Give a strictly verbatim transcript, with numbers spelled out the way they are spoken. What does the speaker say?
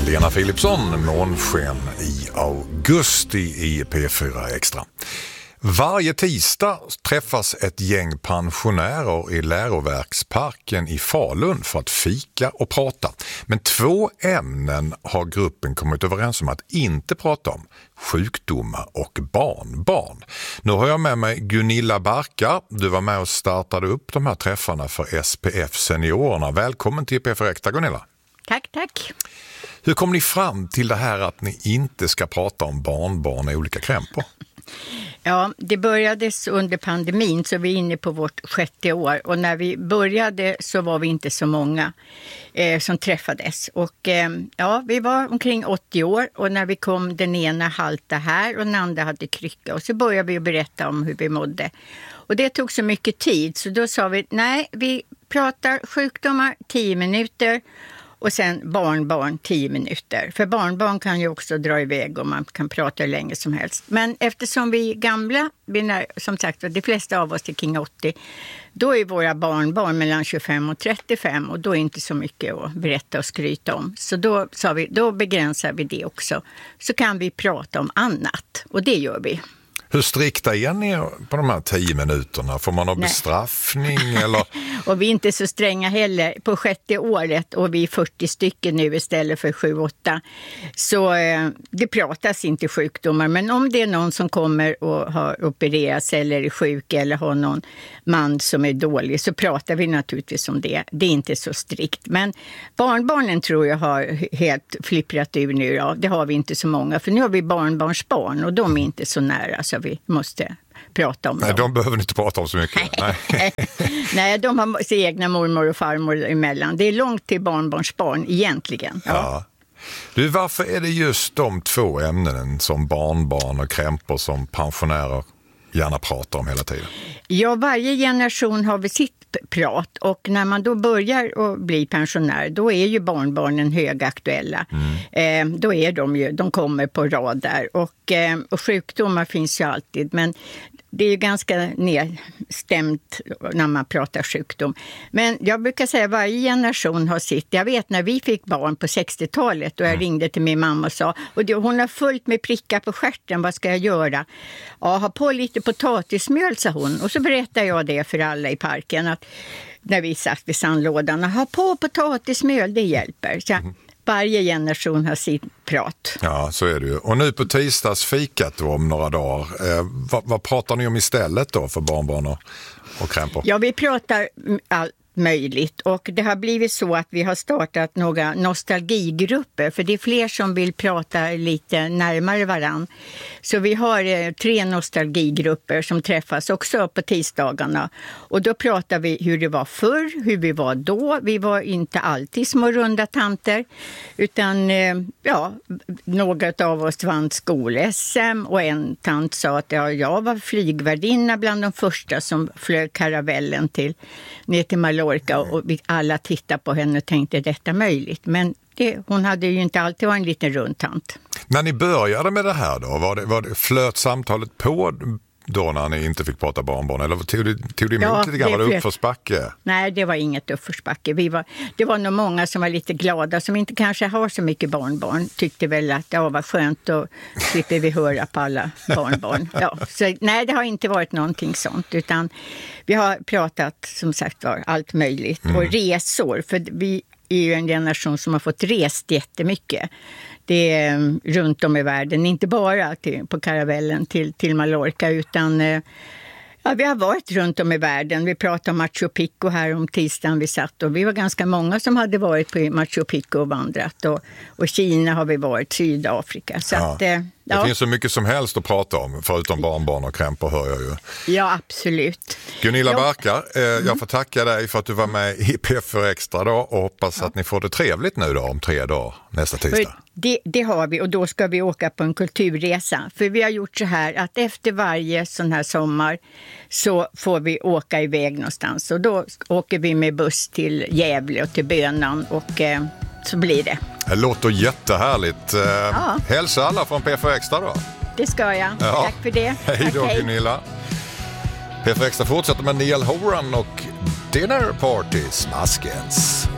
Lena Philipsson, månsken i augusti i P fyra Extra. Varje tisdag träffas ett gäng pensionärer i Läroverksparken i Falun för att fika och prata. Men två ämnen har gruppen kommit överens om att inte prata om: sjukdomar och barnbarn. Nu har jag med mig Gunilla Barkar. Du var med och startade upp de här träffarna för S P F Seniorerna. Välkommen till P fyra Extra, Gunilla. Tack, tack. Hur kom ni fram till det här att ni inte ska prata om barnbarn i olika krämpor? Ja, det började under pandemin, så vi är inne på vårt sjätte år. Och när vi började så var vi inte så många eh, som träffades. Och eh, ja, vi var omkring åttio år, och när vi kom, den ena halta här och den andra hade krycka. Och så började vi berätta om hur vi mådde. Och det tog så mycket tid, så då sa vi, nej, vi pratar sjukdomar tio minuter. Och sen barnbarn tio minuter. För barnbarn kan ju också dra iväg och man kan prata hur länge som helst. Men eftersom vi är gamla, vi när, som sagt de flesta av oss är kring åttio, då är våra barnbarn mellan tjugofem och trettiofem, och då är inte så mycket att berätta och skryta om. Så då sa vi, då begränsar vi det också. Så kan vi prata om annat, och det gör vi. Hur strikta är ni på de här tio minuterna? Får man ha bestraffning? Eller? Och vi är inte så stränga heller. På sjätte året, och vi är fyrtio stycken nu istället för sju åtta. Så eh, det pratas inte sjukdomar. Men om det är någon som kommer och har opererats eller är sjuk eller har någon man som är dålig, så pratar vi naturligtvis om det. Det är inte så strikt. Men barnbarnen tror jag har helt flipprat ur nu. Ja. Det har vi inte så många. För nu har vi barnbarnsbarn, och de är inte så nära. Så vi måste prata om Nej, dem. de behöver ni inte prata om så mycket. Nej, Nej de har sin egna mormor och farmor emellan. Det är långt till barnbarnsbarn egentligen. Ja. Ja. Du, varför är det just de två ämnen som barnbarn och krämpor som pensionärer gärna pratar om hela tiden? Ja, varje generation har vi sitt prat, och när man då börjar att bli pensionär, då är ju barnbarnen högaktuella. Mm. Eh, då är de ju, de kommer på rad där, och, eh, och sjukdomar finns ju alltid, men det är ju ganska nedstämt när man pratar sjukdom. Men jag brukar säga att varje generation har sitt. Jag vet när vi fick barn på sextiotalet, och jag ringde till min mamma och sa, och det, hon har fullt med prickar på stjärten, vad ska jag göra? Ja, ha på lite potatismjöl, sa hon. Och så berättade jag det för alla i parken, att när vi satt vid sandlådan, ha på potatismjöl, det hjälper. Så mm. Varje generation har sitt prat. Ja, så är det ju. Och nu på tisdagsfikat då, om några dagar, eh, vad, vad pratar ni om istället då för barnbarn och, och krämpor? Ja, vi pratar allt möjligt, och det har blivit så att vi har startat några nostalgigrupper, för det är fler som vill prata lite närmare varann. Så vi har eh, tre nostalgigrupper som träffas också på tisdagarna, och då pratar vi hur det var förr, hur vi var då. Vi var inte alltid små runda tanter, utan eh, ja, några av oss vann skol-S M, och en tant sa att ja, jag var flygvärdinna bland de första som flög karavellen till ner till Mallorca. Och vi alla tittade på henne och tänkte, detta möjligt. Men det, hon hade ju inte alltid varit en liten rundtant. När ni började med det här då, var det, var det, flöt samtalet på då när ni inte fick prata barnbarn? Eller tog det, tog det emot ja, lite grann? Var det uppförsbacke? Nej, det var inget uppförsbacke. Vi var, det var nog många som var lite glada, som inte kanske har så mycket barnbarn. Tyckte väl att det var skönt, och slipper vi höra på alla barnbarn. Ja, så, nej, det har inte varit någonting sånt, utan vi har pratat som sagt var allt möjligt. Mm. Och resor, för vi är ju en generation som har fått rest jättemycket. Det är runt om i världen, inte bara till, på karavellen till, till Mallorca, utan ja, vi har varit runt om i världen. Vi pratade om Machu Picchu här om tisdagen vi satt, och vi var ganska många som hade varit på Machu Picchu och vandrat, och, och Kina har vi varit, Sydafrika. Så ja. att, eh, det ja. finns så mycket som helst att prata om, förutom barnbarn och krämpor, hör jag ju. Ja, absolut. Gunilla ja. Barkar, eh, mm. jag får tacka dig för att du var med i P fyra Extra då, och hoppas ja. att ni får det trevligt nu då om tre dagar nästa tisdag. Det, det har vi, och då ska vi åka på en kulturresa. För vi har gjort så här att efter varje sån här sommar så får vi åka iväg någonstans. Och då åker vi med buss till Gävle och till Bönan, och eh, så blir det. Det låter jättehärligt. Eh, ja. Hälsa alla från P fyra Extra då. Det ska jag. Ja. Tack för det. Hej då, hej. Gunilla. P fyra Extra fortsätter med Neil Horan och Dinner Party Smaskens.